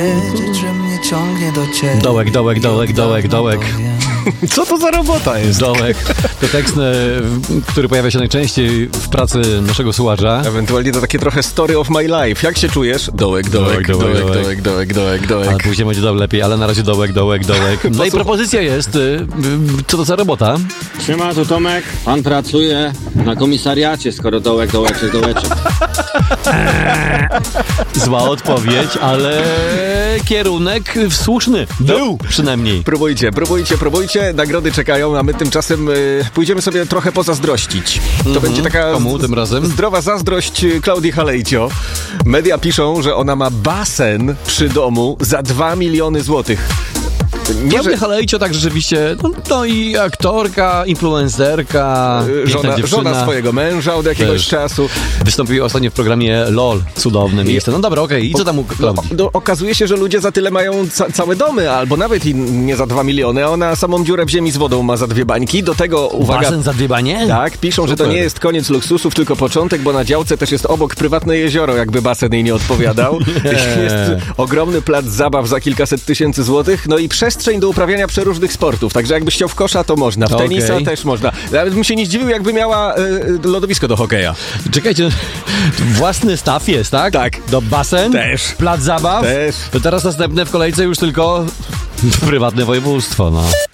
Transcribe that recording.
Że mnie ciągnie do ciebie. Dołek. Co to za robota jest? Dołek. To tekst, który pojawia się najczęściej w pracy naszego słuchacza. Ewentualnie to takie trochę story of my life. Jak się czujesz? Dołek. Ale później będzie lepiej, ale na razie dołek. No i propozycja jest, co to za robota? Siema, tu Tomek. Pan pracuje na komisariacie, skoro dołeczek. Zła odpowiedź, ale kierunek słuszny. Był przynajmniej. Próbujcie. Nagrody czekają, a my tymczasem pójdziemy sobie trochę pozazdrościć. To będzie taka Komu tym razem? zdrowa zazdrość Klaudii Halejcio. Media piszą, że ona ma basen przy domu za 2 miliony złotych. Klaudia Halejcio tak rzeczywiście, no i aktorka, influencerka, żona swojego męża od jakiegoś czasu. Wystąpiła ostatnio w programie LOL, cudowne miejsce. No dobra, okej. I co tam u Klaudii? Okazuje się, że ludzie za tyle mają całe domy, albo nawet i nie za 2 miliony, a ona samą dziurę w ziemi z wodą ma za 2 bańki. Do tego, uwaga... Basen za 2 banie? Tak, piszą, Super. że to nie jest koniec luksusów, tylko początek, bo na działce też jest obok prywatne jezioro, jakby basen jej nie odpowiadał. Jest ogromny plac zabaw za kilkaset tysięcy złotych, no i przestrzeń do uprawiania przeróżnych sportów. Także jakbyś chciał w kosza, to można. W tenisa też można. Nawet bym się nie zdziwił, jakby miała lodowisko do hokeja. Czekajcie, własny staw jest, tak? Tak. Do basen? Też. Plac zabaw? Też. To teraz następne w kolejce już tylko prywatne województwo, no.